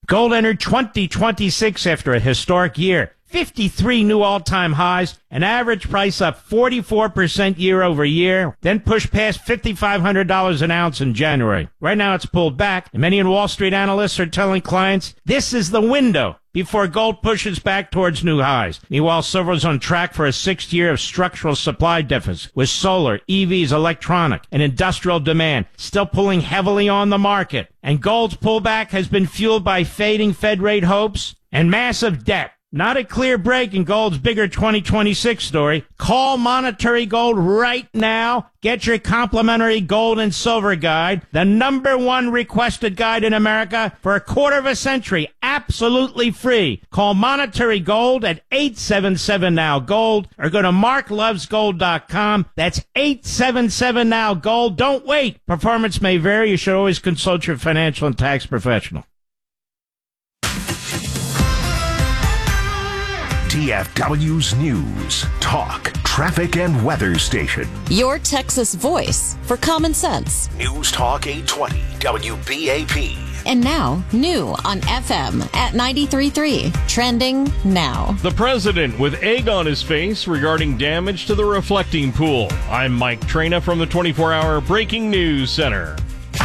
Gold entered 2026 after a historic year. 53 new all-time highs, an average price up 44% year over year, then pushed past $5,500 an ounce in January. Right now it's pulled back, and many Wall Street analysts are telling clients this is the window before gold pushes back towards new highs. Meanwhile, silver is on track for a sixth year of structural supply deficit, with solar, EVs, electronic, and industrial demand still pulling heavily on the market. And gold's pullback has been fueled by fading Fed rate hopes and massive debt. Not a clear break in gold's bigger 2026 story. Call Monetary Gold right now. Get your complimentary gold and silver guide, the #1 requested guide in America for a quarter of a century, absolutely free. Call Monetary Gold at 877-NOW-GOLD or go to marklovesgold.com. That's 877-NOW-GOLD. Don't wait. Performance may vary. You should always consult your financial and tax professional. DFW's News, Talk, Traffic, and Weather Station. Your Texas voice for common sense. News Talk 820, WBAP. And now, new on FM at 93.3. Trending now. The president with egg on his face regarding damage to the reflecting pool. I'm Mike Trena from the 24-hour Breaking News Center.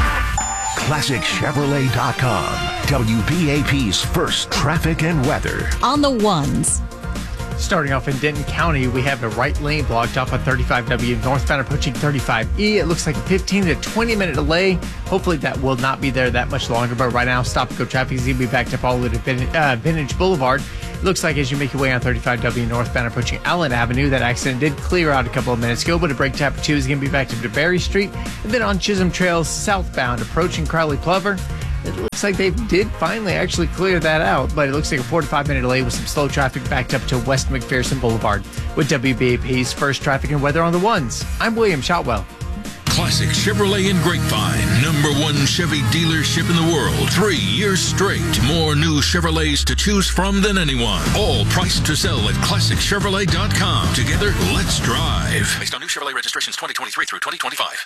ClassicChevrolet.com, WBAP's first traffic and weather. On the ones. Starting off in Denton County, we have the right lane blocked off on 35W northbound approaching 35E. It looks like a 15 to 20 minute delay. Hopefully that will not be there that much longer, but right now stop-and-go traffic is going to be backed up all the way to Vintage Boulevard. It looks like as you make your way on 35W northbound approaching Allen Avenue, that accident did clear out a couple of minutes ago, but a brake tap 2 is going to be backed up to Berry Street. And then on Chisholm Trail southbound approaching Crowley Plover, it looks like they did finally actually clear that out, but it looks like a 4 to 5 minute delay with some slow traffic backed up to West McPherson Boulevard. With WBAP's first traffic and weather on the ones, I'm William Shotwell. Classic Chevrolet in Grapevine, #1 Chevy dealership in the world. 3 years straight. More new Chevrolets to choose from than anyone. All priced to sell at ClassicChevrolet.com. Together, let's drive. Based on new Chevrolet registrations 2023 through 2025.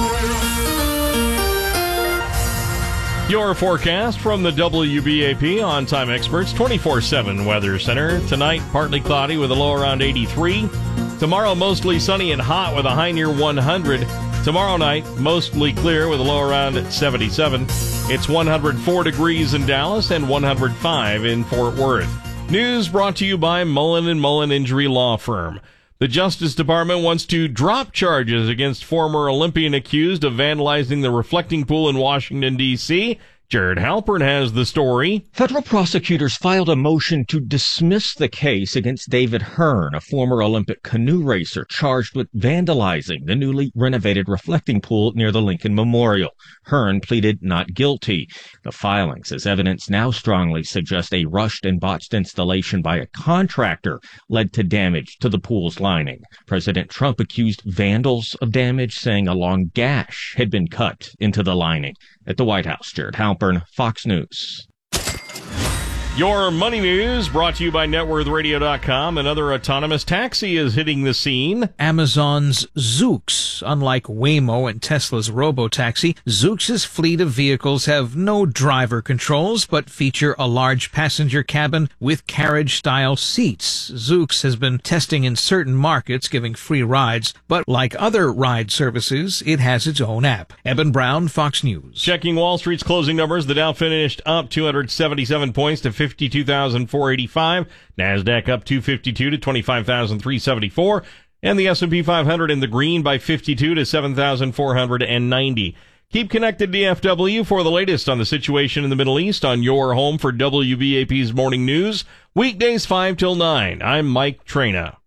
Your forecast from the WBAP On-Time Experts 24/7 Weather Center. Tonight, partly cloudy with a low around 83. Tomorrow, mostly sunny and hot with a high near 100. Tomorrow night, mostly clear with a low around 77. It's 104 degrees in Dallas and 105 in Fort Worth. News brought to you by Mullen & Mullen Injury Law Firm. The Justice Department wants to drop charges against former Olympian accused of vandalizing the reflecting pool in Washington, D.C. Jared Halpern has the story. Federal prosecutors filed a motion to dismiss the case against David Hearn, a former Olympic canoe racer charged with vandalizing the newly renovated reflecting pool near the Lincoln Memorial. Hearn pleaded not guilty. The filing says evidence now strongly suggests a rushed and botched installation by a contractor led to damage to the pool's lining. President Trump accused vandals of damage, saying a long gash had been cut into the lining. At the White House, Jared Halpern, Fox News. Your money news brought to you by NetworthRadio.com. Another autonomous taxi is hitting the scene. Amazon's Zoox. Unlike Waymo and Tesla's Robotaxi, Zoox's fleet of vehicles have no driver controls, but feature a large passenger cabin with carriage-style seats. Zoox has been testing in certain markets, giving free rides, but like other ride services, it has its own app. Eben Brown, Fox News. Checking Wall Street's closing numbers, the Dow finished up 277 points to 52,485. NASDAQ up 252 to 25,374. And the S&P 500 in the green by 52 to 7,490. Keep connected to DFW for the latest on the situation in the Middle East on your home for WBAP's Morning News. Weekdays 5 till 9. I'm Mike Trena.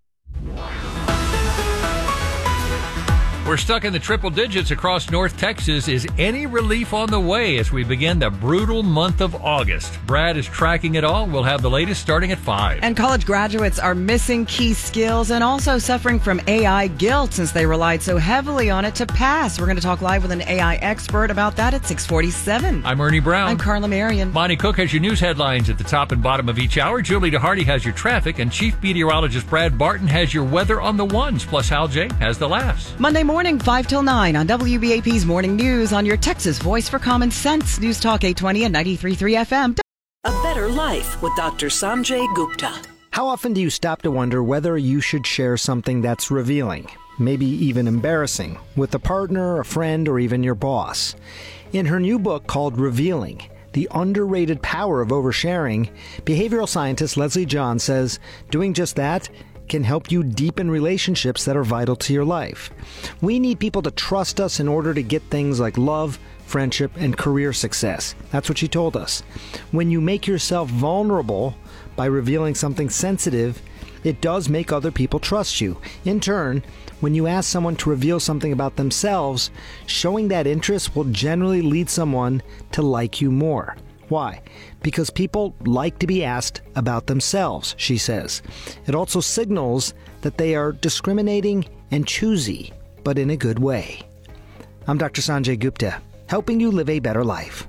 We're stuck in the triple digits across North Texas. Is any relief on the way as we begin the brutal month of August? Brad is tracking it all. We'll have the latest starting at 5. And college graduates are missing key skills and also suffering from AI guilt since they relied so heavily on it to pass. We're going to talk live with an AI expert about that at 6:47. I'm Ernie Brown. I'm Carla Marion. Monty Cook has your news headlines at the top and bottom of each hour. Julie DeHardy has your traffic. And Chief Meteorologist Brad Barton has your weather on the ones. Plus Hal J has the laughs. Monday morning, 5 till 9 on WBAP's Morning News on your Texas Voice for Common Sense. News Talk 820 and 93.3 FM. better life with Dr. Sanjay Gupta. How often do you stop to wonder whether you should share something that's revealing, maybe even embarrassing, with a partner, a friend, or even your boss? In her new book called Revealing, The Underrated Power of Oversharing, behavioral scientist Leslie John says doing just that can help you deepen relationships that are vital to your life. We need people to trust us in order to get things like love, friendship, and career success. That's what she told us. When you make yourself vulnerable by revealing something sensitive, it does make other people trust you. In turn, when you ask someone to reveal something about themselves, showing that interest will generally lead someone to like you more. Why? Because people like to be asked about themselves, she says. It also signals that they are discriminating and choosy, but in a good way. I'm Dr. Sanjay Gupta, helping you live a better life.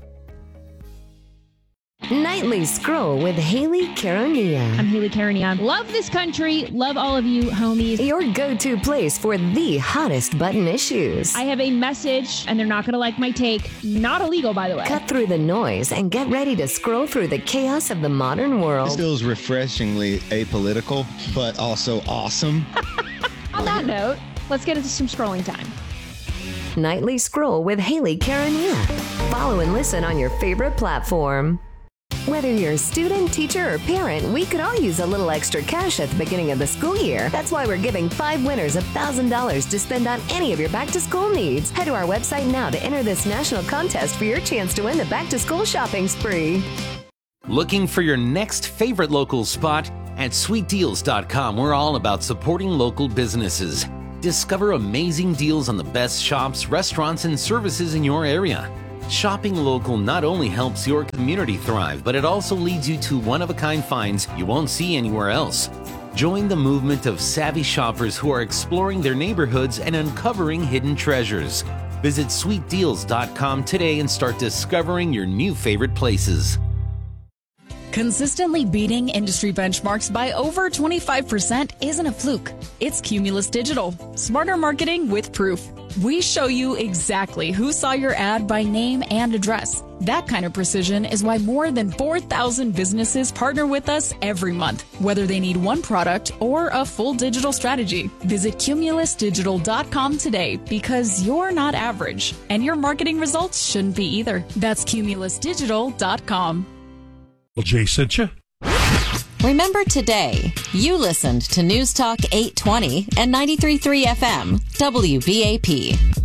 Nightly Scroll with Haley Carania. I'm Haley Carania. Love this country. Love all of you, homies. Your go-to place for the hottest button issues. I have a message, and they're not going to like my take. Not illegal, by the way. Cut through the noise and get ready to scroll through the chaos of the modern world. This feels refreshingly apolitical, but also awesome. On that note, let's get into some scrolling time. Nightly Scroll with Haley Carania. Follow and listen on your favorite platform. Whether you're a student, teacher, or parent, we could all use a little extra cash at the beginning of the school year. That's why we're giving 5 winners $1,000 to spend on any of your back-to-school needs. Head to our website now to enter this national contest for your chance to win the back-to-school shopping spree. Looking for your next favorite local spot? At sweetdeals.com, we're all about supporting local businesses. Discover amazing deals on the best shops, restaurants, and services in your area. Shopping local not only helps your community thrive, but it also leads you to one-of-a-kind finds you won't see anywhere else. Join the movement of savvy shoppers who are exploring their neighborhoods and uncovering hidden treasures. Visit sweetdeals.com today and start discovering your new favorite places. Consistently beating industry benchmarks by over 25% isn't a fluke. It's Cumulus Digital. Smarter marketing with proof. We show you exactly who saw your ad by name and address. That kind of precision is why more than 4,000 businesses partner with us every month, whether they need one product or a full digital strategy. Visit cumulusdigital.com today because you're not average, and your marketing results shouldn't be either. That's cumulusdigital.com. Well, Jay sent you. Remember today, you listened to News Talk 820 and 93.3 FM, WBAP.